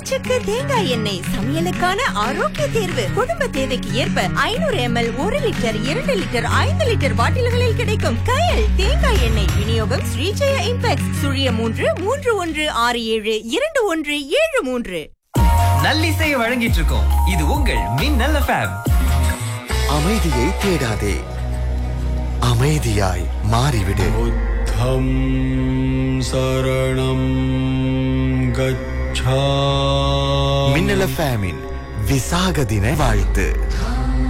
பேச்சுக்கு தேங்காய் எண்ணெய் சமையலுக்கான ஆரோக்கிய தேர்வு. குடும்ப தேவைக்கு ஏற்ப 500 ml 1 லிட்டர் 2 லிட்டர் 5 லிட்டர் பாட்டில்களில் கிடைக்கும் கயல் தேங்காய் எண்ணெய். விநியோகம் ஸ்ரீஜெய இம்பெக்ஸ் *3 3167 2173. நல்லிசையை வழங்கிட்டு இருக்கோம். இது உங்கள் மின்னல் FM. அமைதியை தேடாதே, அமைதியாய் மாறிவிடு. புத்தம் சரணம் கச்சா. மின்னல் FMஇன் விசாக தின வாழ்த்து.